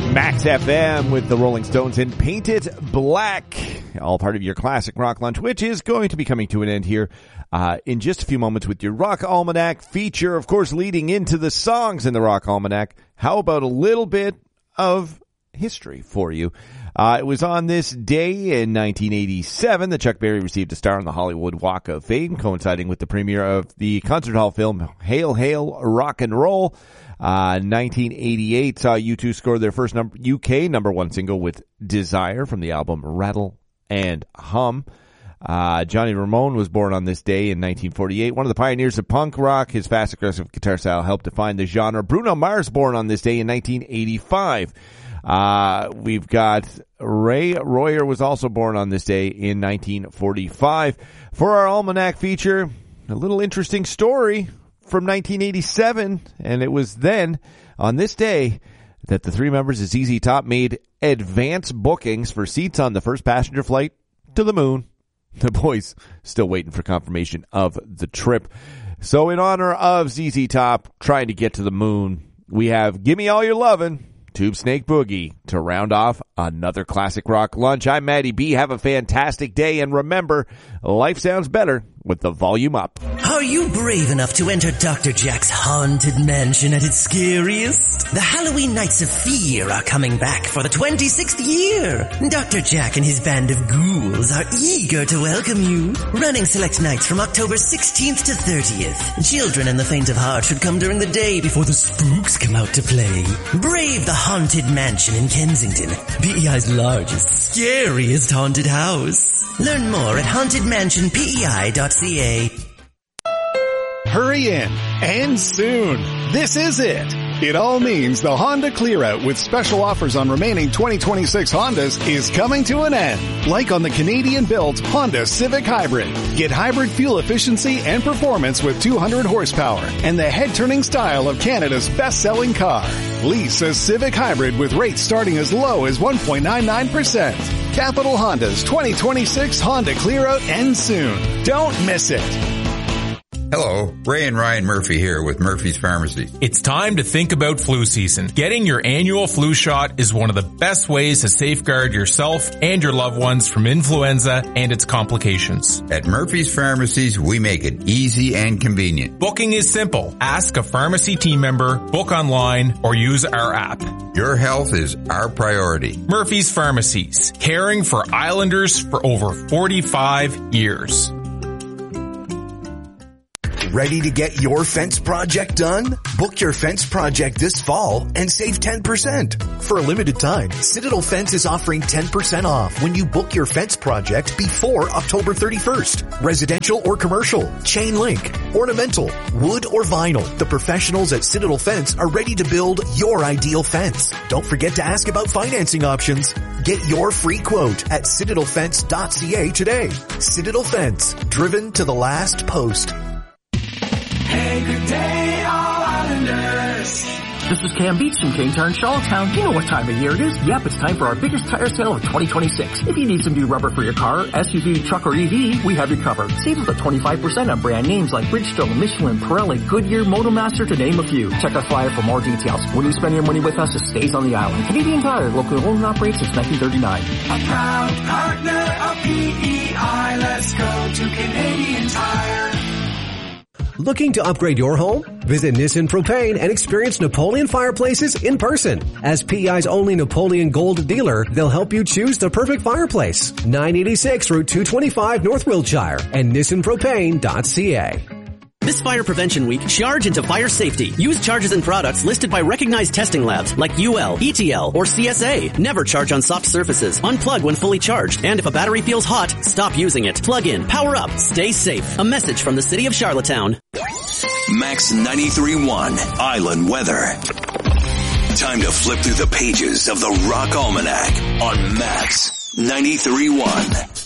Max FM with the Rolling Stones and Paint It Black, all part of your classic rock lunch, which is going to be coming to an end here in just a few moments with your Rock Almanac feature. Of course, leading into the songs in the Rock Almanac, how about a little bit of history for you? It was on this day in 1987 that Chuck Berry received a star on the Hollywood Walk of Fame, coinciding with the premiere of the concert hall film Hail, Hail, Rock and Roll. 1988 saw U2 score their first UK number one single with Desire from the album Rattle and Hum. Johnny Ramone was born on this day in 1948. One of the pioneers of punk rock, his fast aggressive guitar style helped define the genre. Bruno Mars born on this day in 1985. We've got Ray Royer was also born on this day in 1945. For our Almanac feature, a little interesting story from 1987, and it was then, on this day, that the three members of ZZ Top made advance bookings for seats on the first passenger flight to the moon. The boys still waiting for confirmation of the trip. So in honor of ZZ Top trying to get to the moon, we have Gimme All Your Lovin', Tube Snake Boogie to round off another classic rock lunch. I'm Matty B. Have a fantastic day, and remember, life sounds better with the volume up. Are you brave enough to enter Dr. Jack's haunted mansion at its scariest? The Halloween Nights of Fear are coming back for the 26th year. Dr. Jack and his band of ghouls are eager to welcome you. Running select nights from October 16th to 30th. Children and the faint of heart should come during the day before the spooks come out to play. Brave the haunted mansion in Kensington, PEI's largest, scariest haunted house. Learn more at hauntedmansionpei.ca. Hurry in, and soon. This is it. It all means the Honda Clear Out with special offers on remaining 2026 Hondas is coming to an end. Like on the Canadian-built Honda Civic Hybrid. Get hybrid fuel efficiency and performance with 200 horsepower and the head-turning style of Canada's best-selling car. Lease a Civic Hybrid with rates starting as low as 1.99%. Capital Honda's 2026 Honda Clear Out ends soon. Don't miss it. Hello, Ray and Ryan Murphy here with Murphy's Pharmacy. It's time to think about flu season. Getting your annual flu shot is one of the best ways to safeguard yourself and your loved ones from influenza and its complications. At Murphy's Pharmacies, we make it easy and convenient. Booking is simple. Ask a pharmacy team member, book online, or use our app. Your health is our priority. Murphy's Pharmacies, caring for Islanders for over 45 years. Ready to get your fence project done? Book your fence project this fall and save 10%. For a limited time, Citadel Fence is offering 10% off when you book your fence project before October 31st. Residential or commercial, chain link, ornamental, wood or vinyl. The professionals at Citadel Fence are ready to build your ideal fence. Don't forget to ask about financing options. Get your free quote at citadelfence.ca today. Citadel Fence, driven to the last post. Hey, good day, all Islanders. This is Cam Beats from King Tire Charlottetown. You know what time of year it is? Yep, it's time for our biggest tire sale of 2026. If you need some new rubber for your car, SUV, truck, or EV, we have you covered. Save up to 25% on brand names like Bridgestone, Michelin, Pirelli, Goodyear, Motomaster, to name a few. Check our flyer for more details. When you spend your money with us, it stays on the island. Canadian Tire, locally owned and operated since 1939. A proud partner of PEI. Let's go to Canadian Tire. Looking to upgrade your home? Visit Nissan Propane and experience Napoleon fireplaces in person. As PEI's only Napoleon Gold dealer, they'll help you choose the perfect fireplace. 986 Route 225 North Wiltshire and nissanpropane.ca. This Fire Prevention Week, charge into fire safety. Use charges and products listed by recognized testing labs like UL, ETL, or CSA. Never charge on soft surfaces. Unplug when fully charged. And if a battery feels hot, stop using it. Plug in, power up, stay safe. A message from the City of Charlottetown. Max 93.1 Island Weather. Time to flip through the pages of the Rock Almanac on Max 93.1.